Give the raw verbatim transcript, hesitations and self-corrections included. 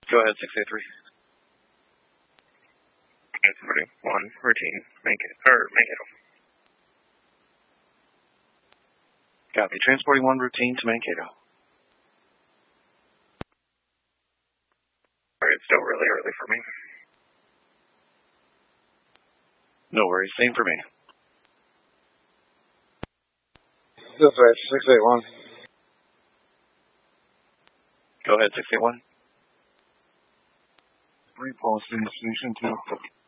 Go ahead, six eight three. Transporting one, routine, Mankato, or Mankato. Copy. Transporting one routine to Mankato. Sorry, it's still really early for me. No worries. Same for me. Dispatch, six eight one. Go ahead, six eight one. Reposting station two.